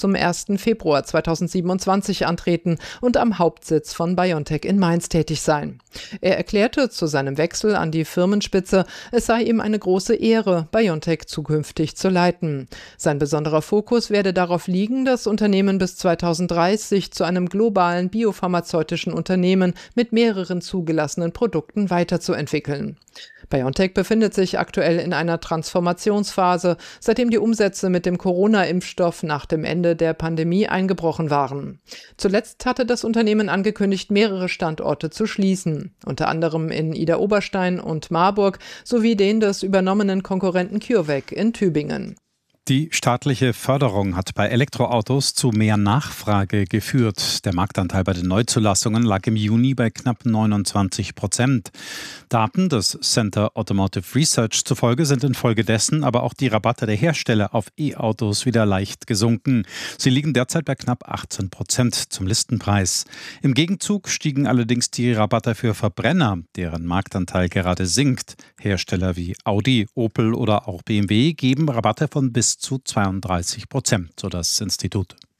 zum 1. Februar 2027 antreten und am Hauptsitz von BioNTech in Mainz tätig sein. Er erklärte zu seinem Wechsel an die Firmenspitze, es sei ihm eine große Ehre, BioNTech zukünftig zu leiten. Sein besonderer Fokus werde darauf liegen, das Unternehmen bis 2030 zu einem globalen biopharmazeutischen Unternehmen mit mehreren zugelassenen Produkten weiterzuentwickeln. BioNTech befindet sich aktuell in einer Transformationsphase, seitdem die Umsätze mit dem Corona-Impfstoff nach dem Ende der Pandemie eingebrochen waren. Zuletzt hatte das Unternehmen angekündigt, mehrere Standorte zu schließen, unter anderem in Idar-Oberstein und Marburg sowie den des übernommenen Konkurrenten CureVac in Tübingen. Die staatliche Förderung hat bei Elektroautos zu mehr Nachfrage geführt. Der Marktanteil bei den Neuzulassungen lag im Juni bei knapp 29%. Daten des Center Automotive Research zufolge sind infolgedessen aber auch die Rabatte der Hersteller auf E-Autos wieder leicht gesunken. Sie liegen derzeit bei knapp 18% zum Listenpreis. Im Gegenzug stiegen allerdings die Rabatte für Verbrenner, deren Marktanteil gerade sinkt. Hersteller wie Audi, Opel oder auch BMW geben Rabatte von bis zu 32%, so das Institut.